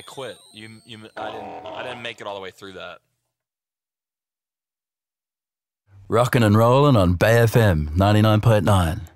quit. I didn't make it all the way through that. Rockin' and rollin' on Bay FM 99.9.